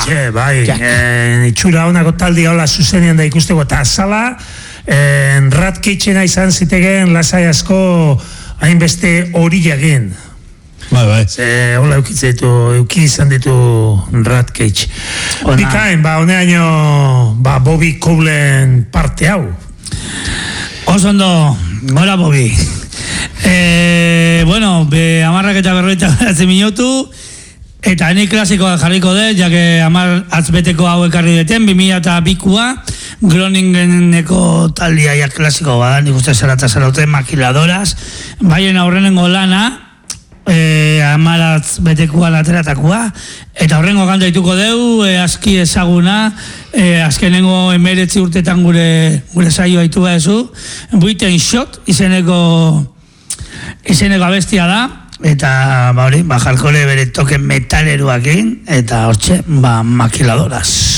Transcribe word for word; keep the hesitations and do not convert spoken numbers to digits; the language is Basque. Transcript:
Txe, bai, eh, itxura honako taldi hola zuzenean da ikusteko, eta azala, eh, Ratcatchena izan zitegen lasai asko hainbeste hori jagin. Bai, bai. Ze, hola eukitzetu, euki izan ditu Ratcatch. Bikain, ba, honeaino, ba, Bobby Cowlen parte hau. Osondo, gora Bobby. Eh, bueno, be, amarrak eta berroita beratzen minutu, eta ni klasikoa jarriko dut, jake amar atzbeteko hau ekarri deten, bi mila eta bikua, Groningeneko taldia ja klasiko bada, nik uste zara eta zaraute makiladoras, baien aurrenengo lana, e, amaratz betekoa lateratakoa, eta horrengo kanta dituko deu, e, aski ezaguna, e, azkenengo emeretzi urtetan gure, gure saioa ditu behazu, buiten shot izeneko, izeneko abestia da, eta ba hori, ba jarkole bere token metaleruakin, eta hortxe, ba makiladoras.